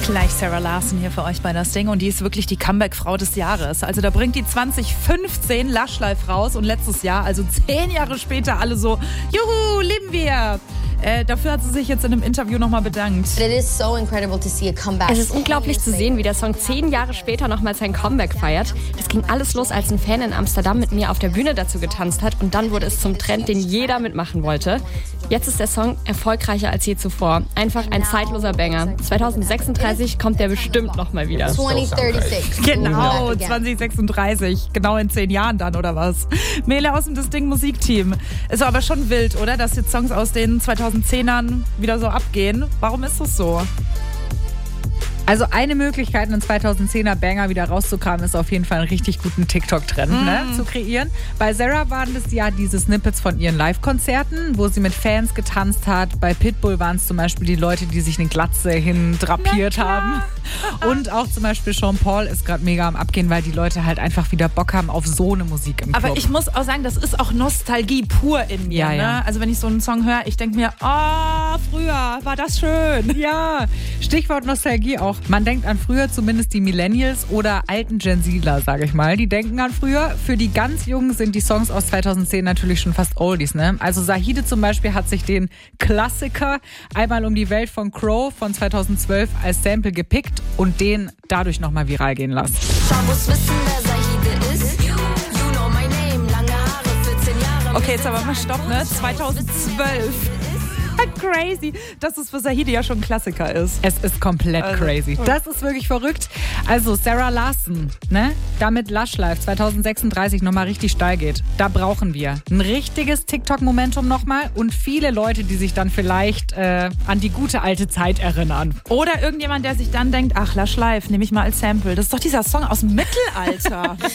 Gleich Sarah Larson hier für euch bei das Ding und die ist wirklich die Comeback-Frau des Jahres. Also da bringt die 2015 Lush Life raus und letztes Jahr, also 10 Jahre später, alle so, juhu, lieben wir. Dafür hat sie sich jetzt in einem Interview nochmal bedankt. Es ist unglaublich zu sehen, wie der Song 10 Jahre später nochmal sein Comeback feiert. Das ging alles los, als ein Fan in Amsterdam mit mir auf der Bühne dazu getanzt hat und dann wurde es zum Trend, den jeder mitmachen wollte. Jetzt ist der Song erfolgreicher als je zuvor. Einfach ein zeitloser Banger. 2036 kommt der bestimmt nochmal wieder. 2036. Genau, 2036. Genau in 10 Jahren dann, oder was? Mele aus dem Das Ding Musikteam. Ist aber schon wild, oder? Dass jetzt Songs aus den 2010ern wieder so abgehen. Warum ist das so? Also eine Möglichkeit, einen 2010er Banger wieder rauszukramen, ist auf jeden Fall einen richtig guten TikTok-Trend zu kreieren. Bei Sarah waren das ja diese Snippets von ihren Live-Konzerten, wo sie mit Fans getanzt hat. Bei Pitbull waren es zum Beispiel die Leute, die sich eine Glatze hin drapiert haben. Und auch zum Beispiel Sean Paul ist gerade mega am Abgehen, weil die Leute halt einfach wieder Bock haben auf so eine Musik im Club. Aber ich muss auch sagen, das ist auch Nostalgie pur in mir. Ja, ja. Ne? Also wenn ich so einen Song höre, ich denke mir, oh, früher war das schön. Ja, Stichwort Nostalgie auch. Man denkt an früher, zumindest die Millennials oder alten Gen Zler, sage ich mal. Die denken an früher. Für die ganz Jungen sind die Songs aus 2010 natürlich schon fast Oldies, ne? Also Zahide zum Beispiel hat sich den Klassiker Einmal um die Welt von Crow von 2012 als Sample gepickt und den dadurch nochmal viral gehen lassen. Okay, jetzt aber mal stopp, ne? 2012. Crazy, dass es für Zahide ja schon ein Klassiker ist. Es ist komplett crazy. Das ist wirklich verrückt. Also Sarah Larson, ne? Damit Lush Life 2036 nochmal richtig steil geht. Da brauchen wir ein richtiges TikTok-Momentum nochmal und viele Leute, die sich dann vielleicht an die gute alte Zeit erinnern. Oder irgendjemand, der sich dann denkt, ach, Lush Life, nehme ich mal als Sample. Das ist doch dieser Song aus dem Mittelalter.